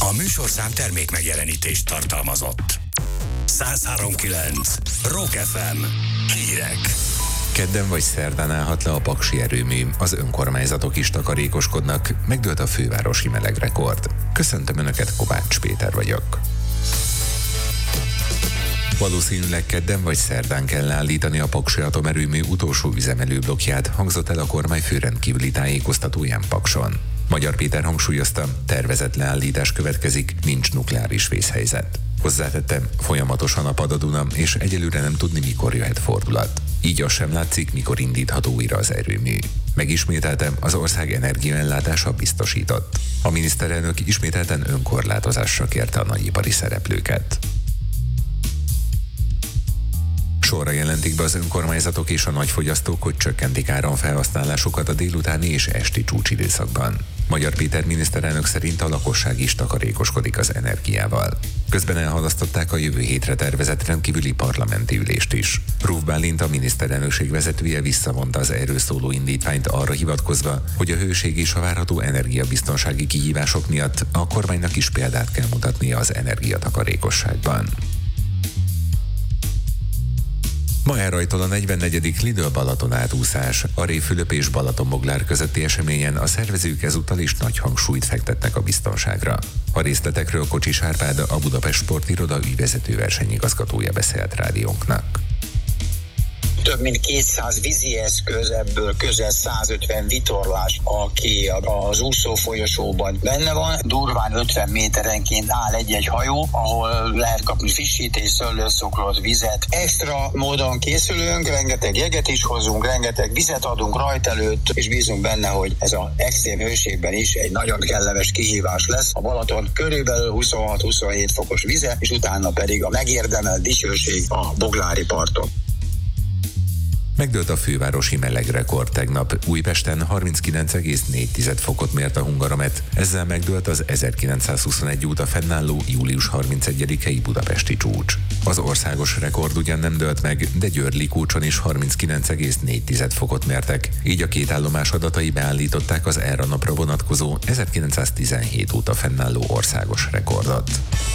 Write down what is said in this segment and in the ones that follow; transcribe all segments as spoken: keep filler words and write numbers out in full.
A műsorszám termék megjelenítést tartalmazott. száz három kilenc Rock ef em. Hírek. Kedden vagy szerdán állhat le a paksi erőmű, az önkormányzatok is takarékoskodnak, megdőlt a fővárosi melegrekord. Köszöntöm Önöket, Kovács Péter vagyok. Valószínűleg kedden vagy szerdán kell állítani a paksi atomerőmű utolsó üzemelő blokkját, hangzott el a kormányfő rendkívüli tájékoztatóján Pakson. Magyar Péter hangsúlyozta, tervezett leállítás következik, nincs nukleáris vészhelyzet. Hozzátettem, folyamatosan apad a Duna, és egyelőre nem tudni, mikor jöhet fordulat. Így az sem látszik, mikor indítható újra az erőmű. Megismételtem, az ország energiaellátása biztosított. A miniszterelnök ismételten önkorlátozásra kérte a nagyipari szereplőket. Sorra jelentik be az önkormányzatok és a nagyfogyasztók, hogy csökkentik áramfelhasználásukat a délutáni és esti csúcsidőszakban. Magyar Péter miniszterelnök szerint a lakosság is takarékoskodik az energiával. Közben elhalasztották a jövő hétre tervezett rendkívüli parlamenti ülést is. Ruf Bálint, a miniszterelnökség vezetője visszavonta az erről szóló indítványt arra hivatkozva, hogy a hőség és a várható energiabiztonsági kihívások miatt a kormánynak is példát kell mutatnia az energiatakarékosságban. Ma elrajtol a negyvennegyedik Lidl Balaton átúszás. A Révfülöp és Balatonboglár közötti eseményen a szervezők ezúttal is nagy hangsúlyt fektettek a biztonságra. A részletekről Kocsis Árpád, a Budapest Sportiroda ügyvezető versenyigazgatója beszélt rádiónknak. Több mint kétszáz vízi eszköz, ebből közel százötven vitorlás, aki az úszó folyosóban benne van. Durván ötven méterenként áll egy-egy hajó, ahol lehet kapni frissítés, szőlőszukrot, vizet. Extra módon készülünk, rengeteg jeget is hozunk, rengeteg vizet adunk rajt előtt, és bízunk benne, hogy ez az extrém hőségben is egy nagyon kellemes kihívás lesz. A Balaton körülbelül huszonhat-huszonhét fokos vize, és utána pedig a megérdemelt dicsőség a boglári parton. Megdőlt a fővárosi melegrekord tegnap. Újpesten harminckilenc egész négy fokot mért a Hungaromet, ezzel megdőlt az ezerkilencszázhuszonegy óta fennálló július harmincegyedikei budapesti csúcs. Az országos rekord ugyan nem dőlt meg, de Győr-Likócson is harminckilenc egész négy fokot mértek, így a két állomás adatai beállították az erre a napra vonatkozó ezerkilencszáztizenhét óta fennálló országos rekordot.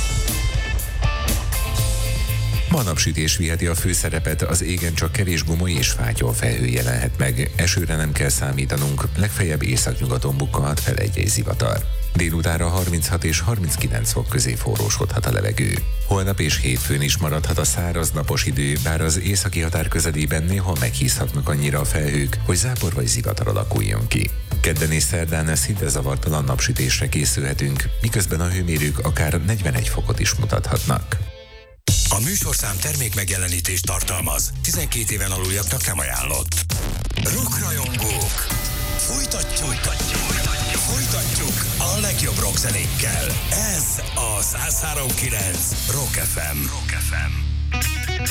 Ma napsütés viheti a főszerepet, az égen csak kevés gomoly és fátyol felhő jelenhet meg. Esőre nem kell számítanunk, legfeljebb északnyugaton bukkanhat fel egy-egy zivatar. Délutánra harminchat és harminckilenc fok közé forrósodhat a levegő. Holnap és hétfőn is maradhat a száraz napos idő, bár az északi határ közelében néha meghízhatnak annyira a felhők, hogy zápor vagy zivatar alakuljon ki. Kedden és szerdán szinte zavartalan napsütésre készülhetünk, miközben a hőmérők akár negyvenegy fokot is mutathatnak. A műsorszám termék megjelenítést tartalmaz. tizenkét éven aluljaknak nem ajánlott. Rockrajongók, folytatjuk, folytatjuk, folytatjuk a legjobb rockzenékkel. Ez a száz három kilenc Rock ef em. Rock ef em.